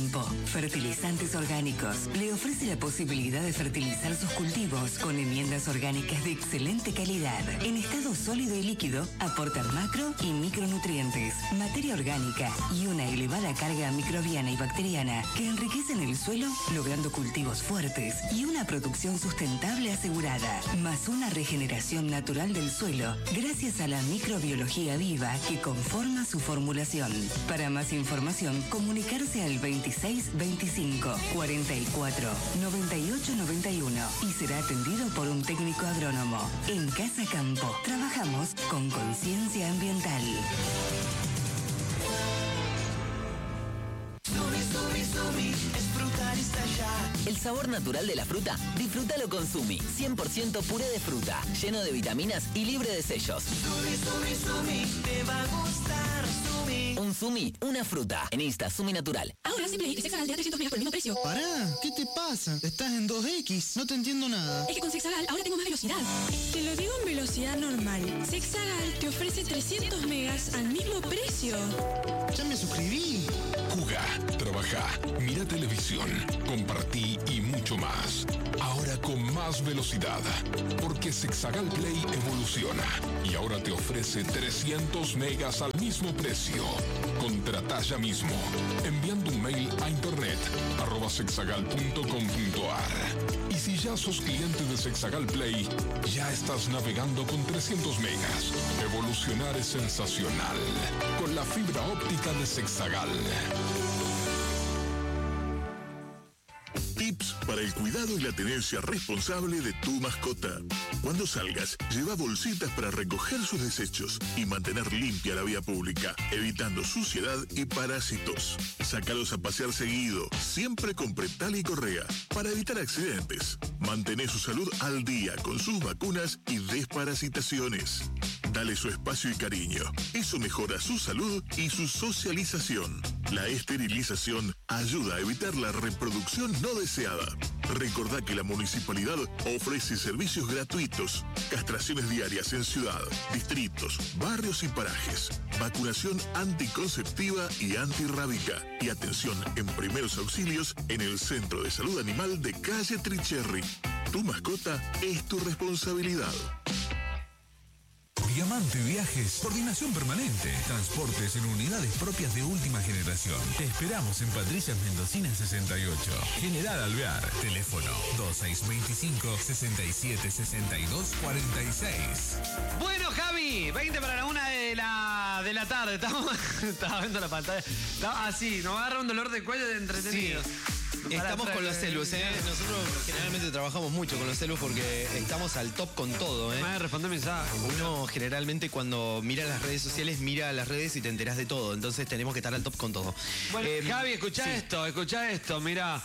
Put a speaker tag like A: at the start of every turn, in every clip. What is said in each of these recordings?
A: Campo, fertilizantes orgánicos, le ofrece la posibilidad de fertilizar sus cultivos con enmiendas orgánicas de excelente calidad. En estado sólido y líquido, aportan macro y micronutrientes, materia orgánica y una elevada carga microbiana y bacteriana que enriquecen el suelo, logrando cultivos fuertes y una producción sustentable asegurada, más una regeneración natural del suelo gracias a la microbiología viva que conforma su formulación. Para más información, comunicarse al 26 25 44 98 91 y será atendido por un técnico agrónomo. En Casa Campo, trabajamos con conciencia ambiental.
B: Sumi, es frutar y estallar.
C: El sabor natural de la fruta, disfrútalo con Sumi. 100% puré de fruta, lleno de vitaminas y libre de sellos.
B: Sumi, te va a gustar, Sumi.
C: Un Sumi, una fruta. En Insta, Sumi Natural.
D: Ahora Simplay y Sexagal te da 300 megas por el mismo precio.
E: Pará, ¿qué te pasa? Estás en 2X, no te entiendo nada.
D: Es que con Sexagal ahora tengo más velocidad. Te lo digo en velocidad normal. Sexagal te ofrece 300 megas al mismo precio.
E: Ya me suscribí.
F: Jugá, trabajá, mira televisión, compartí y mucho más. Ahora con más velocidad, porque Sexagal Play evoluciona y ahora te ofrece 300 megas al mismo precio. Contratá ya mismo, enviando un mail a internet@sexagal.com.ar. Y si ya sos cliente de Sexagal Play, ya estás navegando con 300 megas. Evolucionar es sensacional. Con la fibra óptica de Sexagal.
G: Tips para el cuidado y la tenencia responsable de tu mascota. Cuando salgas, lleva bolsitas para recoger sus desechos y mantener limpia la vía pública, evitando suciedad y parásitos. Sácalos a pasear seguido, siempre con pretal y correa, para evitar accidentes. Mantén su salud al día con sus vacunas y desparasitaciones. Dale su espacio y cariño. Eso mejora su salud y su socialización. La esterilización ayuda a evitar la reproducción no deseada. Recordá que la municipalidad ofrece servicios gratuitos, castraciones diarias en ciudad, distritos, barrios y parajes, vacunación anticonceptiva y antirrábica y atención en primeros auxilios en el Centro de Salud Animal de Calle Tricherry. Tu mascota es tu responsabilidad.
H: Diamante Viajes, coordinación permanente, transportes en unidades propias de última generación. Te esperamos en Patricias Mendocina 68, General Alvear, teléfono 2625 67 62 46.
I: Bueno, Javi, 20 para la 1 de la tarde. Estaba viendo la pantalla. Así, nos agarra un dolor de cuello de entretenido.
J: Sí. Estamos con los celus, ¿eh? Nosotros generalmente trabajamos mucho con los celus porque estamos al top con todo, ¿eh?
I: Me va a responder mensajes.
J: Uno generalmente cuando mira las redes sociales, mira las redes y te enterás de todo. Entonces tenemos que estar al top con todo.
I: Bueno, Javi, escuchá esto, mirá.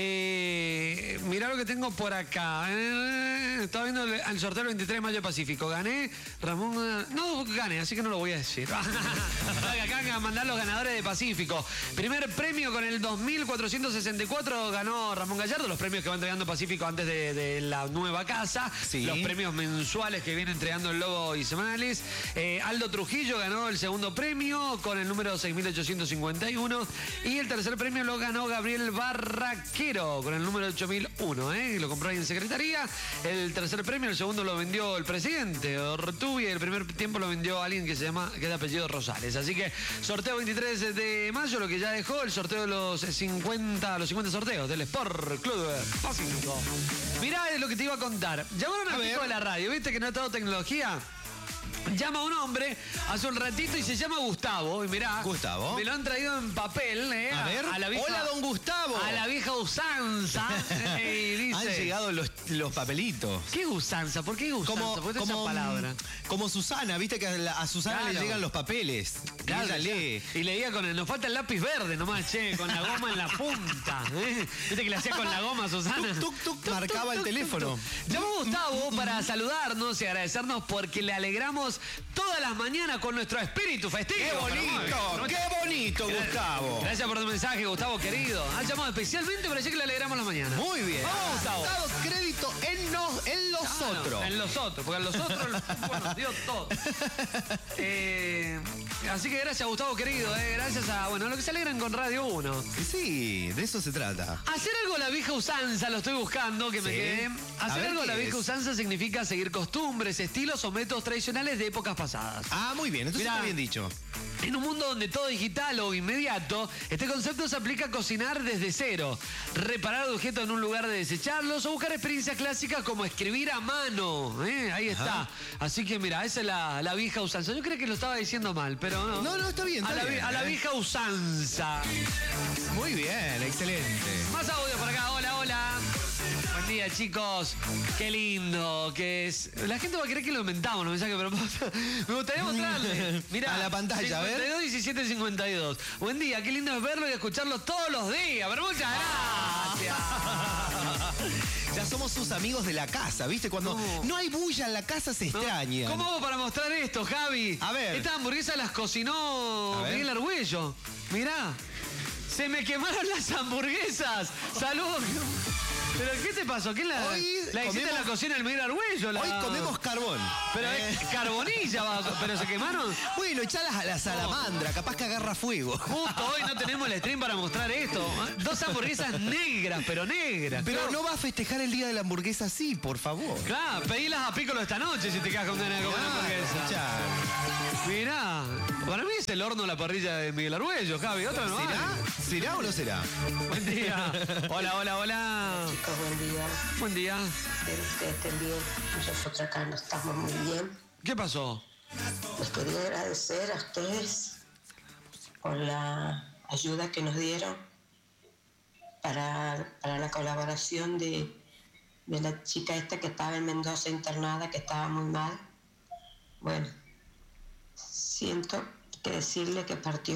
I: Mirá lo que tengo por acá. Estaba viendo el sorteo del 23 de mayo Pacífico. Gané, Ramón. No gané, así que no lo voy a decir. Acá van a mandar los ganadores de Pacífico. Primer premio con el 2.464 ganó Ramón Gallardo, los premios que va entregando Pacífico antes de la nueva casa. Sí. Los premios mensuales que viene entregando el Logo y semanales. Aldo Trujillo ganó el segundo premio con el número 6.851. Y el tercer premio lo ganó Gabriel Barraquero con el número 8001. Lo compró ahí en Secretaría. El tercer premio, el segundo lo vendió el presidente Ortubi. El primer tiempo lo vendió alguien que es de apellido Rosales. Así que sorteo 23 de mayo, lo que ya dejó el sorteo de los 50 sorteos del Sport Club Pacífico. Mirá lo que te iba a contar. Llamaron al pico de la radio, ¿viste que no ha estado tecnología? Llama a un hombre hace un ratito y se llama Gustavo. Y mirá,
J: Gustavo.
I: Me lo han traído en papel.
J: A ver.
I: A la vieja,
J: hola, don Gustavo.
I: A la vieja usanza. Y dice,
J: han llegado los papelitos.
I: ¿Qué usanza? ¿Por qué usanza? ¿Por qué esa palabra?
J: Como Susana, viste que a Susana le llegan los papeles.
I: Claro, ella lee. Y leía nos falta el lápiz verde nomás, con la goma en la punta. Viste que le hacía con la goma a Susana.
J: Marcaba el teléfono.
I: Llamó Gustavo para saludarnos y agradecernos porque le alegramos acompañarnos todas las mañanas con nuestro espíritu festivo.
J: ¡Qué bonito! ¡Qué bonito, Gustavo!
I: Gracias por tu mensaje, Gustavo querido. Han llamado especialmente para decir que le alegramos la mañana.
J: Muy bien.
I: Vamos, Gustavo.
J: Dado crédito en los otros.
I: En los otros, porque en los otros, bueno, dio todo. Así que gracias, Gustavo querido. Gracias a, bueno, lo que se alegran con Radio 1.
J: Sí, de eso se trata.
I: Hacer algo a la vieja usanza, lo estoy buscando, que me quedé. Hacer algo a la vieja usanza significa seguir costumbres, estilos o métodos tradicionales de épocas pasadas.
J: Ah, muy bien, entonces está bien dicho.
I: En un mundo donde todo es digital o inmediato, este concepto se aplica a cocinar desde cero, reparar objetos en un lugar de desecharlos o buscar experiencias clásicas como escribir a mano. Ahí está. Así que mira, esa es la vieja usanza. Yo creo que lo estaba diciendo mal, pero no.
J: No, está bien.
I: A la vieja usanza.
J: Muy bien, excelente.
I: Más audio por acá. Hola, hola. Buen día, chicos. Qué lindo que es. La gente va a creer que lo inventamos, los mensajes, pero me gustaría mostrarle. Mirá,
J: a la pantalla, a ver.
I: 52 17 52. Buen día, qué lindo es verlo y escucharlo todos los días. Pero muchas gracias.
J: Ya somos sus amigos de la casa, ¿viste? Cuando no hay bulla en la casa se extraña.
I: ¿Cómo hago para mostrar esto, Javi?
J: A ver.
I: Estas hamburguesas las cocinó Miguel Argüello. Mirá. Se me quemaron las hamburguesas. Saludos. ¿Pero qué te pasó? ¿Quién la hiciste en la cocina del Miguel Argüello?
J: Hoy comemos carbón.
I: Pero es carbonilla, ¿pero se quemaron?
J: Bueno, echalas a la salamandra, capaz que agarra fuego.
I: Justo hoy no tenemos el stream para mostrar esto. 2 hamburguesas negras, pero negras.
J: Pero no va a festejar el día de la hamburguesa así, por favor.
I: Claro, pedilas a Piccolo esta noche si te quedas con ganas de comer hamburguesa. Mirá, para mí es el horno la parrilla de Miguel Argüello, Javi. Otra no
J: ¿Será?
I: hay.
J: ¿Será o no será?
I: Buen día. Hola, hola, hola.
K: Chicos, buen día.
I: Buen día.
K: Espero que ustedes estén bien. Nosotros acá no estamos muy bien.
I: ¿Qué pasó?
K: Les quería agradecer a ustedes por la ayuda que nos dieron para la colaboración de la chica esta que estaba en Mendoza internada, que estaba muy mal. Bueno, siento que decirle que partió.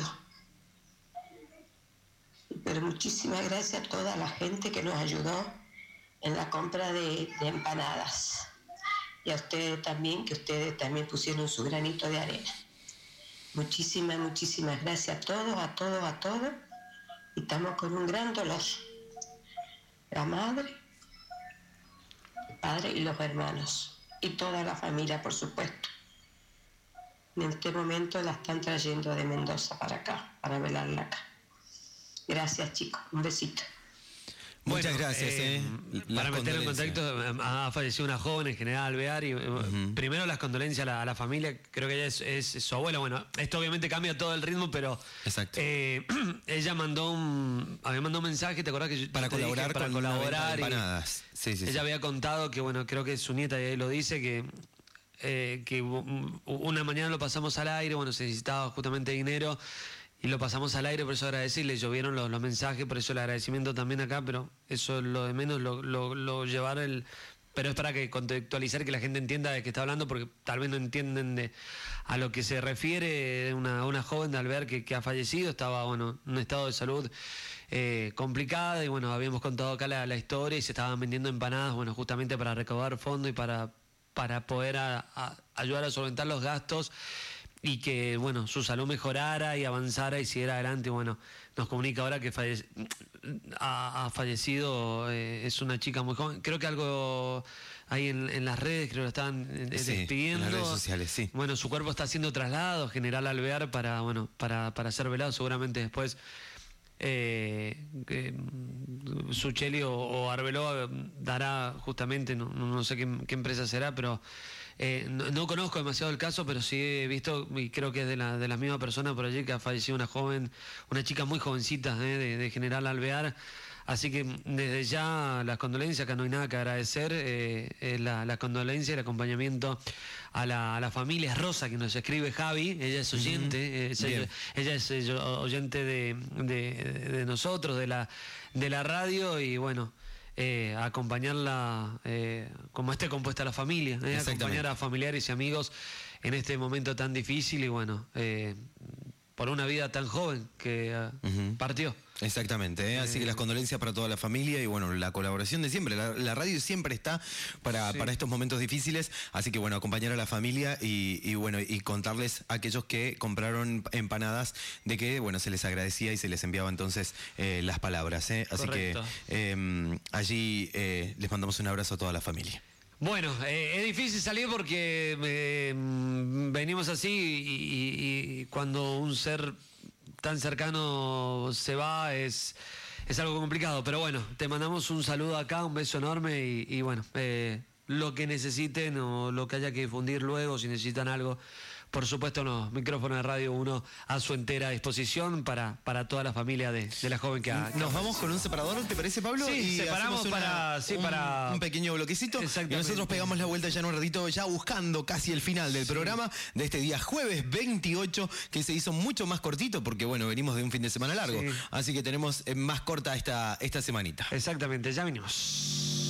K: Pero muchísimas gracias a toda la gente que nos ayudó en la compra de empanadas. Y a ustedes también, que ustedes también pusieron su granito de arena. Muchísimas gracias a todos. Y estamos con un gran dolor. La madre, el padre y los hermanos. Y toda la familia, por supuesto. En este momento la están trayendo de Mendoza para acá, para velarla acá. Gracias, chicos. Un besito.
J: Muchas gracias,
I: Para meter en contacto, ha fallecido una joven en General Alvear y primero las condolencias a la familia, creo que ella es su abuela. Bueno, esto obviamente cambia todo el ritmo, pero ella mandó había mandado un mensaje, ¿te acordás que
J: para colaborar
I: para
J: con
I: colaborar?
J: Empanadas. Sí,
I: ella había contado que, bueno, creo que su nieta, y ahí lo dice, que una mañana lo pasamos al aire, bueno, se necesitaba justamente dinero. Y lo pasamos al aire, por eso agradecerle, llovieron los mensajes, por eso el agradecimiento también acá, pero eso es lo de menos, lo llevar pero es para que contextualizar, que la gente entienda de qué está hablando, porque tal vez no entienden a lo que se refiere una joven de Alvear que ha fallecido, estaba, bueno, en un estado de salud complicada, y bueno, habíamos contado acá la historia y se estaban vendiendo empanadas, bueno, justamente para recaudar fondos y para poder ayudar a solventar los gastos, y que, bueno, su salud mejorara y avanzara y siguiera adelante. Bueno, nos comunica ahora que ha fallecido, es una chica muy joven. Creo que algo ahí en las redes, creo que lo estaban despidiendo.
J: En las redes sociales, sí.
I: Bueno, su cuerpo está siendo trasladado a General Alvear para ser velado. Seguramente después Sucheli o Arbeloa dará justamente, no sé qué empresa será, pero no conozco demasiado el caso, pero sí he visto, y creo que es de la misma persona por allí, que ha fallecido una joven, una chica muy jovencita de General Alvear. Así que desde ya las condolencias, acá no hay nada que agradecer, la condolencia y el acompañamiento a la familia. Es Rosa quien nos escribe, Javi, ella es oyente, ella es oyente de nosotros, de la radio, y bueno, acompañarla como esté compuesta la familia, acompañar a familiares y amigos en este momento tan difícil, y bueno, por una vida tan joven que partió.
L: Exactamente, así que las condolencias para toda la familia y bueno, la colaboración de siempre. La radio siempre está para estos momentos difíciles, así que bueno, acompañar a la familia y bueno, y contarles a aquellos que compraron empanadas de que bueno, se les agradecía y se les enviaba entonces las palabras. Así
I: Correcto.
L: que allí les mandamos un abrazo a toda la familia.
I: Bueno, es difícil salir porque venimos así y cuando un ser tan cercano se va es algo complicado, pero bueno, te mandamos un saludo acá, un beso enorme y bueno, lo que necesiten o lo que haya que difundir luego, si necesitan algo, por supuesto, micrófono de Radio 1 a su entera disposición para toda la familia de la joven que ha...
L: Nos vamos con un separador, ¿te parece, Pablo?
I: Sí,
L: y
I: separamos para
L: un pequeño bloquecito. Y nosotros pegamos la vuelta ya en un ratito, ya buscando casi el final del programa de este día jueves 28, que se hizo mucho más cortito porque, bueno, venimos de un fin de semana largo.
I: Sí.
L: Así que tenemos más corta esta semanita.
I: Exactamente, ya venimos.